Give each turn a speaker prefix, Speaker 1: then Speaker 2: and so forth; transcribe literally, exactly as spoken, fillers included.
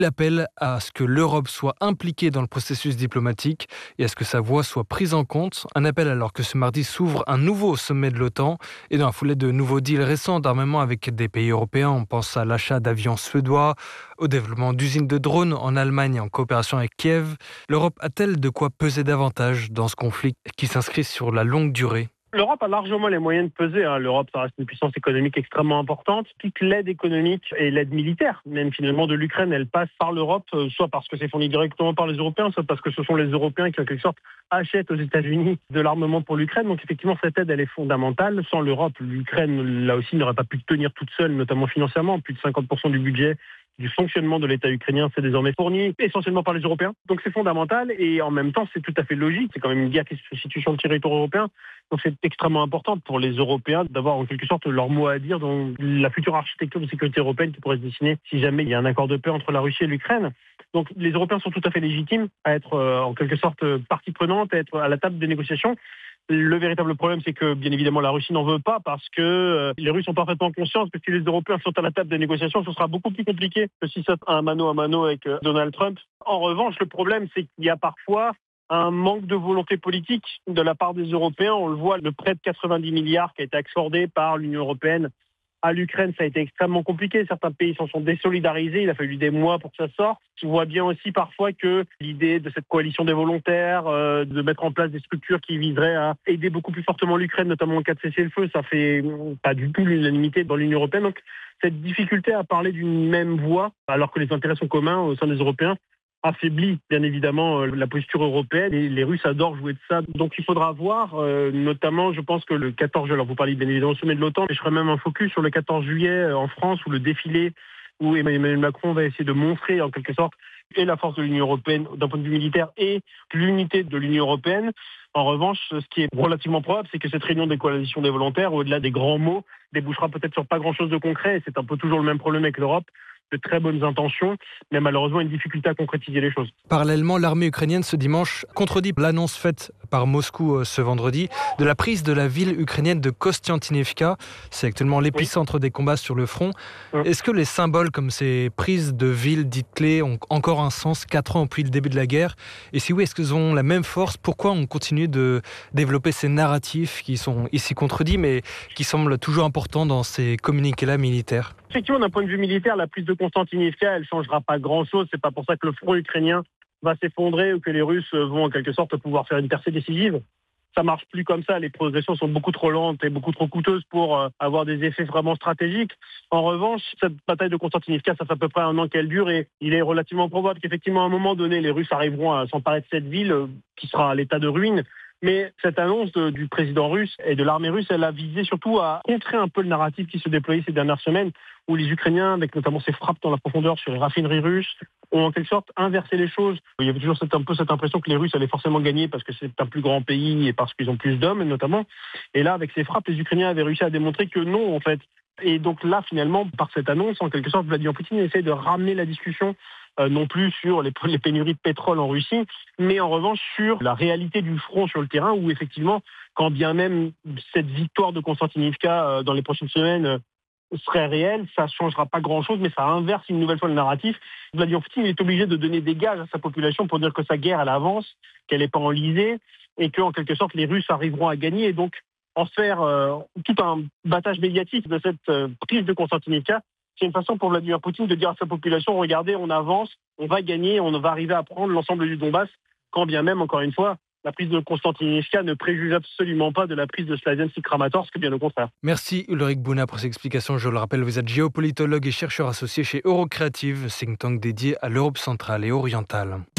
Speaker 1: Il appelle à ce que l'Europe soit impliquée dans le processus diplomatique et à ce que sa voix soit prise en compte. Un appel alors que ce mardi s'ouvre un nouveau sommet de l'OTAN et dans la foulée de nouveaux deals récents d'armement avec des pays européens. On pense à l'achat d'avions suédois, au développement d'usines de drones en Allemagne en coopération avec Kiev. L'Europe a-t-elle de quoi peser davantage dans ce conflit qui s'inscrit sur la longue durée ?
Speaker 2: L'Europe a largement les moyens de peser. Hein. L'Europe, ça reste une puissance économique extrêmement importante. Toute l'aide économique et l'aide militaire, même finalement de l'Ukraine, elle passe par l'Europe, soit parce que c'est fourni directement par les Européens, soit parce que ce sont les Européens qui, en quelque sorte, achètent aux États-Unis de l'armement pour l'Ukraine. Donc effectivement, cette aide, elle est fondamentale. Sans l'Europe, l'Ukraine, là aussi, n'aurait pas pu tenir toute seule, notamment financièrement. Plus de cinquante pour cent du budget du fonctionnement de l'État ukrainien, c'est désormais fourni essentiellement par les Européens. Donc c'est fondamental et en même temps, c'est tout à fait logique. C'est quand même une guerre qui se situe sur le territoire européen. Donc c'est extrêmement important pour les Européens d'avoir en quelque sorte leur mot à dire dans la future architecture de sécurité européenne qui pourrait se dessiner si jamais il y a un accord de paix entre la Russie et l'Ukraine. Donc les Européens sont tout à fait légitimes à être euh, en quelque sorte partie prenante, à être à la table des négociations. Le véritable problème, c'est que, bien évidemment, la Russie n'en veut pas parce que euh, les Russes sont parfaitement conscients que si les Européens sont à la table des négociations, ce sera beaucoup plus compliqué que si c'est un mano à mano avec euh, Donald Trump. En revanche, le problème, c'est qu'il y a parfois un manque de volonté politique de la part des Européens. On le voit, le prêt de quatre-vingt-dix milliards qui a été accordé par l'Union européenne à l'Ukraine, ça a été extrêmement compliqué. Certains pays s'en sont désolidarisés. Il a fallu des mois pour que ça sorte. On voit bien aussi parfois que l'idée de cette coalition des volontaires, euh, de mettre en place des structures qui viseraient à aider beaucoup plus fortement l'Ukraine, notamment en cas de cessez-le-feu, ça fait pas du tout l'unanimité dans l'Union européenne. Donc cette difficulté à parler d'une même voix, alors que les intérêts sont communs au sein des Européens, affaiblit bien évidemment la posture européenne et les Russes adorent jouer de ça. Donc il faudra voir, euh, notamment je pense que le quatorze juillet, alors vous parlez bien évidemment au sommet de l'OTAN, mais je ferai même un focus sur le quatorze juillet en France où le défilé où Emmanuel Macron va essayer de montrer en quelque sorte et la force de l'Union européenne d'un point de vue militaire et l'unité de l'Union européenne. En revanche, ce qui est relativement probable, c'est que cette réunion des coalitions des volontaires, au-delà des grands mots, débouchera peut-être sur pas grand-chose de concret et c'est un peu toujours le même problème avec l'Europe. De très bonnes intentions, mais malheureusement une difficulté à concrétiser les choses.
Speaker 1: Parallèlement, l'armée ukrainienne ce dimanche contredit l'annonce faite par Moscou ce vendredi de la prise de la ville ukrainienne de Kostiantynivka. C'est actuellement l'épicentre oui. des combats sur le front. Oui. Est-ce que les symboles comme ces prises de villes dites clés ont encore un sens quatre ans depuis le début de la guerre ? Et si oui, est-ce qu'elles ont la même force ? Pourquoi on continue de développer ces narratifs qui sont ici contredits, mais qui semblent toujours importants dans ces communiqués-là militaires ?
Speaker 2: Effectivement, d'un point de vue militaire, la prise de Kostiantynivka, elle ne changera pas grand-chose. C'est pas pour ça que le front ukrainien va s'effondrer ou que les Russes vont en quelque sorte pouvoir faire une percée décisive. Ça marche plus comme ça. Les progressions sont beaucoup trop lentes et beaucoup trop coûteuses pour euh, avoir des effets vraiment stratégiques. En revanche, cette bataille de Kostiantynivka, ça fait à peu près un an qu'elle dure et il est relativement probable qu'effectivement, à un moment donné, les Russes arriveront à s'emparer de cette ville euh, qui sera à l'état de ruine. Mais cette annonce de, du président russe et de l'armée russe, elle a visé surtout à contrer un peu le narratif qui se déployait ces dernières semaines, où les Ukrainiens, avec notamment ces frappes dans la profondeur sur les raffineries russes, ont en quelque sorte inversé les choses. Il y avait toujours cette, un peu cette impression que les Russes allaient forcément gagner parce que c'est un plus grand pays et parce qu'ils ont plus d'hommes notamment. Et là, avec ces frappes, les Ukrainiens avaient réussi à démontrer que non, en fait. Et donc là, finalement, par cette annonce, en quelque sorte, Vladimir Poutine essaie de ramener la discussion Euh, non plus sur les, les pénuries de pétrole en Russie, mais en revanche sur la réalité du front sur le terrain où effectivement, quand bien même cette victoire de Kostiantynivka euh, dans les prochaines semaines euh, serait réelle, ça ne changera pas grand-chose, mais ça inverse une nouvelle fois le narratif. Vladimir Poutine est obligé de donner des gages à sa population pour dire que sa guerre, elle avance, qu'elle n'est pas enlisée, et qu'en quelque sorte, les Russes arriveront à gagner, et donc en faire euh, tout un battage médiatique de cette euh, prise de Kostiantynivka. C'est une façon pour Vladimir Poutine de dire à sa population, regardez, on avance, on va gagner, on va arriver à prendre l'ensemble du Donbass, quand bien même, encore une fois, la prise de Kostiantynivka ne préjuge absolument pas de la prise de Slaviansk-Kramatorsk, bien au contraire.
Speaker 1: Merci Ulrich Bouna pour ces explications. Je le rappelle, vous êtes géopolitologue et chercheur associé chez Eurocreative, think tank dédié à l'Europe centrale et orientale.